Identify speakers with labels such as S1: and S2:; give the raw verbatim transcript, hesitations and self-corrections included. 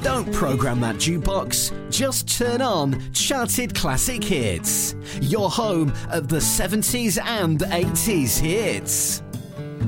S1: Don't program that jukebox. Just turn on Charted Classic Hits. Your home of the seventies and eighties hits.